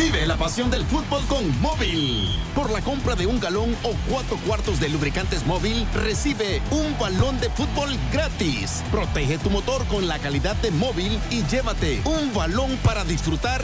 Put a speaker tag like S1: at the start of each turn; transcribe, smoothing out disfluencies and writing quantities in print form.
S1: Vive la pasión del fútbol con Móvil. Por la compra de un galón o 4 cuartos de lubricantes Móvil, recibe un balón de fútbol gratis. Protege tu motor con la calidad de Móvil y llévate un balón para disfrutar